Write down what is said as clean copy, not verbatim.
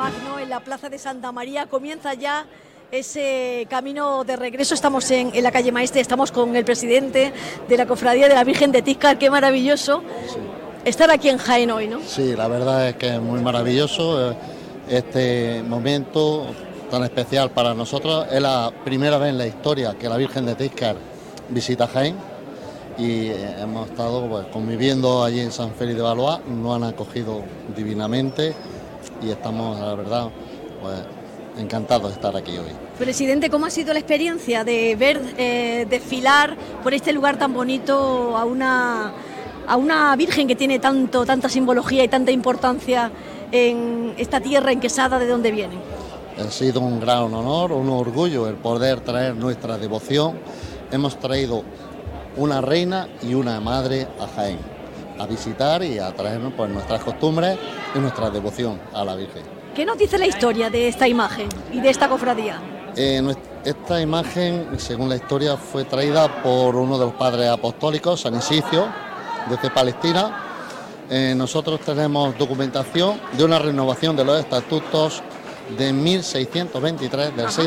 Magno, en la Plaza de Santa María. Comienza ya ese camino de regreso. Estamos en la calle Maestre, estamos con el presidente de la Cofradía de la Virgen de Tízcar. Qué maravilloso estar aquí en Jaén hoy, ¿no? Sí, la verdad es que es muy maravilloso este momento tan especial para nosotros. Es la primera vez en la historia que la Virgen de Tízcar visita Jaén y hemos estado pues, conviviendo allí en San Félix de Valois. Nos han acogido divinamente y estamos, la verdad, pues encantados de estar aquí hoy. Presidente, ¿cómo ha sido la experiencia de ver desfilar por este lugar tan bonito a una Virgen que tiene tanta simbología y tanta importancia en esta tierra enquesada de donde viene? Ha sido un gran honor, un orgullo el poder traer nuestra devoción. Hemos traído una reina y una madre a Jaén a visitar y a traernos pues, nuestras costumbres y nuestra devoción a la Virgen. ¿Qué nos dice la historia de esta imagen y de esta cofradía? Esta imagen, según la historia, fue traída por uno de los padres apostólicos, San Isidro, desde Palestina. Nosotros tenemos documentación de una renovación de los estatutos de 1623 del 6